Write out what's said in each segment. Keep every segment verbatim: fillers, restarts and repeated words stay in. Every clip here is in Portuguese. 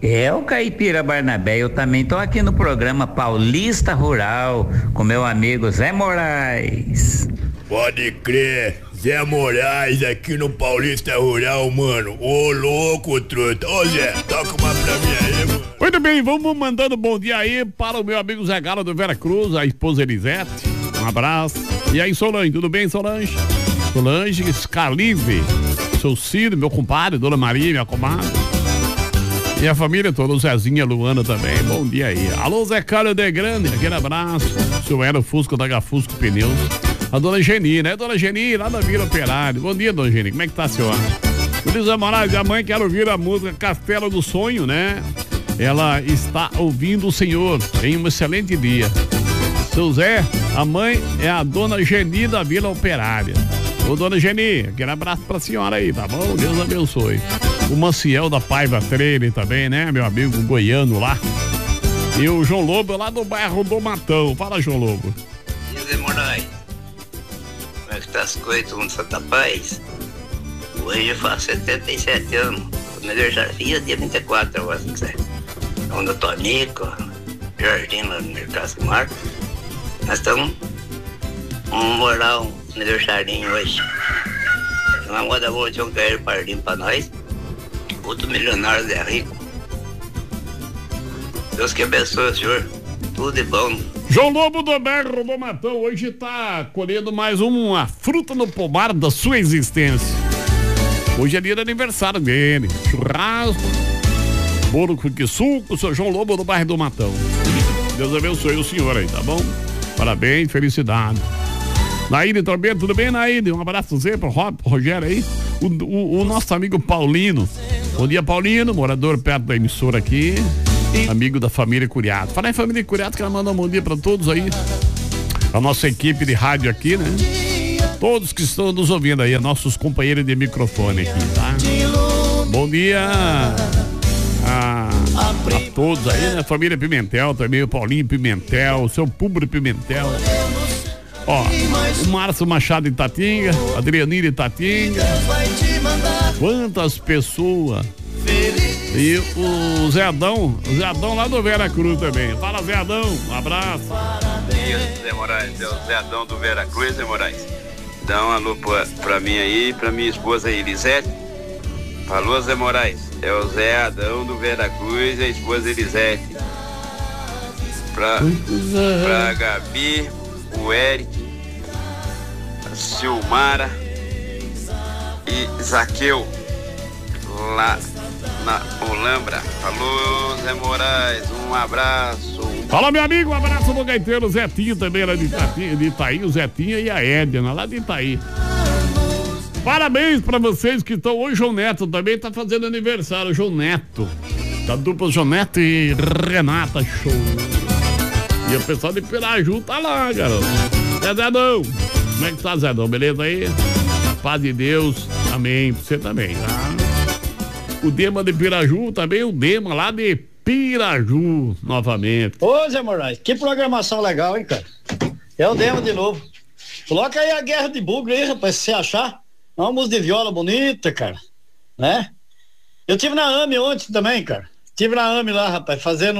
É o Caipira Barnabé, eu também tô aqui no programa Paulista Rural com meu amigo Zé Moraes. Pode crer, Zé Moraes aqui no Paulista Rural, mano. Ô louco, truta. Ô Zé, toca uma pra mim aí, mano. Muito bem, vamos mandando bom dia aí para o meu amigo Zé Galo do Vera Cruz, a esposa Elisete. Um abraço. E aí, Solange, tudo bem, Solange? Solange, Scalive, seu Ciro, meu compadre, Dona Maria, minha comadre. E a família toda, o Zezinha, Luana também. Bom dia aí. Alô, Zé Carlos de Grande, aquele abraço. Seu Hélio Fusco da Gafusco Pneus. A Dona Geni, né? Dona Geni, lá da Vila Operário. Bom dia, Dona Geni. Como é que tá a senhora? O Zé Moraes, a mãe quer ouvir a música Castelo do Sonho, né? Ela está ouvindo o Senhor em um excelente dia. Seu Zé, a mãe é a Dona Geni da Vila Operária. Ô, Dona Geni, aquele abraço pra senhora aí, tá bom? Deus abençoe. O Maciel da Paiva Trailer também, né? Meu amigo goiano lá. E o João Lobo lá do bairro do Matão. Fala, João Lobo. E o Zé Moraes? Como é que tá as coisas? Todo mundo Santa Paz? Hoje eu faço setenta e sete anos. O aniversário é dia vinte e quatro, agora, se quiser. Onde eu tô amigo, Jorginho, lá no Mercado de Marco. Nós estamos. Vamos morar um aniversário hoje. Uma moda boa de um Caio Pardinho pra nós. Outro milionário Zé Rico. Deus que abençoe o senhor. Tudo de bom. João Lobo do Bairro do Matão hoje tá colhendo mais uma fruta no pomar da sua existência. Hoje é dia do aniversário dele. Churrasco, bolo com que suco, seu João Lobo do Bairro do Matão. Deus abençoe o senhor aí, tá bom? Parabéns, felicidade. Naíde também, tudo bem, Naíde? Um abraço pra você, pro Rob, pro Rogério aí. O, o, o nosso amigo Paulino. Bom dia, Paulino, morador perto da emissora aqui. Amigo da família Curiato. Fala em família Curiato, que ela manda um bom dia pra todos aí. A nossa equipe de rádio aqui, né? Todos que estão nos ouvindo aí, nossos companheiros de microfone aqui, tá? Bom dia a, a todos aí, né? Família Pimentel também, o Paulinho Pimentel, o seu Público Pimentel. Ó, o Márcio Machado de Tatinga, Adrianine de Tatinga. Quantas pessoas. E o Zedão, o Zedão lá do Vera Cruz também. Fala, Zedão, um abraço. Isso, Zé Moraes, é o Zedão do Vera Cruz, Zé Moraes. Dá um alô pra, pra mim aí, pra minha esposa Elisete. Falou, Zé Moraes, é o Zé Adão do Vera Cruz e a esposa Elisete. Pra, pra Gabi, o Eric, a Silmara e Zaqueu, lá na Olambra. Falou, Zé Moraes, um abraço. Fala, meu amigo, um abraço do gaiteiro Zetinho também lá de Itaí, de Itaí, o Zetinho e a Edna, lá de Itaí. Parabéns pra vocês que estão hoje. João Neto também tá fazendo aniversário, o João Neto, da dupla João Neto e Renata, show. E o pessoal de Piraju tá lá, garoto. É Zedão, como é que tá, Zedão, beleza aí? A paz de Deus, amém, pra você também, tá? O Dema de Piraju também, o Dema lá de Piraju, novamente. Ô, Zé Moraes, que programação legal, hein, cara? É o Dema de novo. Coloca aí a Guerra de Bugre aí, rapaz, se você achar. É uma música de viola bonita, cara, né? Eu tive na A M ontem também, cara. Tive na A M lá, rapaz, fazendo,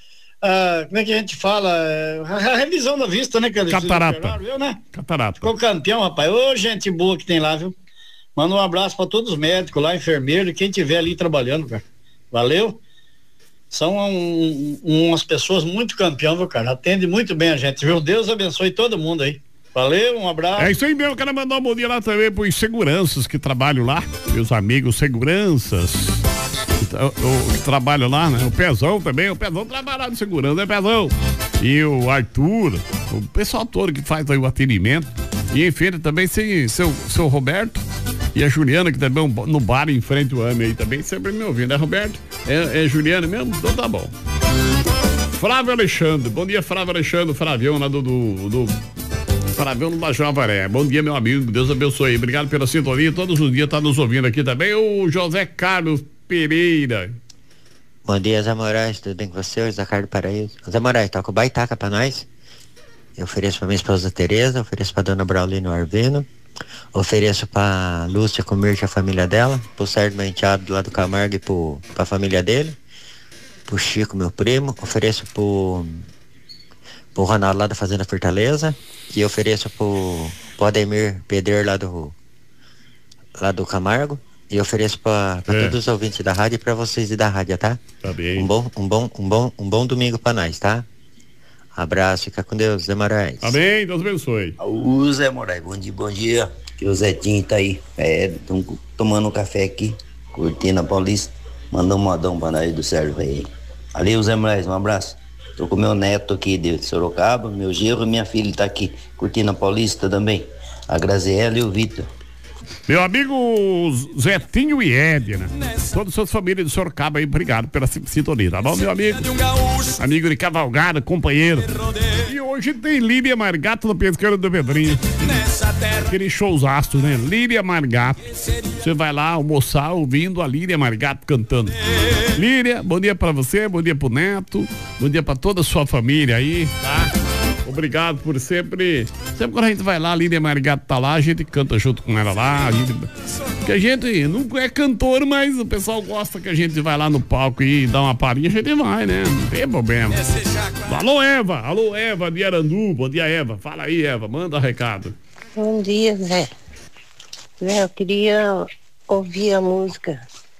uh, como é que a gente fala? Uh, a revisão da vista, né, cara? Catarata. Viu, né? Catarata. Ficou campeão, rapaz. Ô, gente boa que tem lá, viu? Manda um abraço pra todos os médicos lá, enfermeiros, quem tiver ali trabalhando, cara. Valeu? São um, um, umas pessoas muito campeão, viu, cara? Atende muito bem a gente, viu? Deus abençoe todo mundo aí. Valeu, um abraço. É isso aí mesmo, quero mandar um bom dia lá também pros seguranças que trabalham lá, meus amigos seguranças que, o, que trabalham lá, né? O Pezão também, o Pezão trabalha lá de segurança, né, Pezão? E o Arthur, o pessoal todo que faz aí o atendimento. E enfim, também sem seu, seu Roberto e a Juliana, que também no bar em frente ao A M aí também, sempre me ouvindo, né, Roberto? É, é Juliana mesmo? Então tá bom. Flávio Alexandre, bom dia, Flávio Alexandre, Flavião lá do, do, do Flavião do Javaré. Bom dia, meu amigo, Deus abençoe. Obrigado pela sintonia, todos os dias tá nos ouvindo aqui também. O José Carlos Pereira. Bom dia, Zé Moraes, tudo bem com você? José Carlos Paraíso. Zé Moraes, toca o baitaca pra nós. Eu ofereço pra minha esposa Tereza, ofereço pra dona Braulino Arvino, ofereço pra Lúcia Comirte, a família dela, pro Sérgio Menteado lá do Camargo e pro, pra família dele. pro Chico, meu primo, ofereço pro, pro Ronaldo lá da Fazenda Fortaleza e ofereço pro, pro Ademir Pedreiro lá do, lá do Camargo e ofereço pra, pra é. todos os ouvintes da rádio e pra vocês e da rádio, tá? Tá bem. Um bom, um bom, um bom, um bom domingo pra nós, tá? Abraço, fica com Deus, Zé Moraes. Amém, Deus abençoe. O Zé Moraes, bom dia, bom dia. Que o Zetinho tá aí, é, tão tomando um café aqui, curtindo a Paulista. Manda um modão pra nós do Sérgio aí. Valeu, Zé Moraes, um abraço. Tô com meu neto aqui de Sorocaba, meu genro e minha filha tá aqui, curtindo a Paulista também. A Graziella e o Vitor. Meu amigo Zetinho e Edna, todas as suas famílias de Sorocaba aí, obrigado pela sintonia, tá bom, meu amigo? Amigo de cavalgada, companheiro. E hoje tem Lídia Margato no Pesqueiro do Pedrinho. Aquele showzaço, né? Lídia Margato. Você vai lá almoçar ouvindo a Lídia Margato cantando. Lídia, bom dia pra você, bom dia pro Neto, bom dia pra toda a sua família aí, tá? Obrigado por sempre. Sempre quando a gente vai lá, a Lídia Margato tá lá, a gente canta junto com ela lá. A gente, porque a gente não é cantor, mas o pessoal gosta que a gente vai lá no palco e dá uma palhinha, a gente vai, né? Não tem problema. Alô, Eva. Alô, Eva de Arandu. Bom dia, Eva. Fala aí, Eva. Manda recado. Bom dia, Zé. Zé, eu queria ouvir a música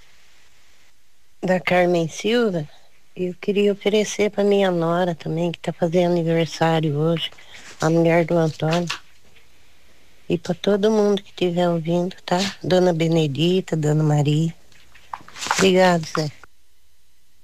da Carmen Silva. Eu queria oferecer para minha nora também, que tá fazendo aniversário hoje, a mulher do Antônio. E para todo mundo que estiver ouvindo, tá? Dona Benedita, Dona Maria. Obrigado, Zé.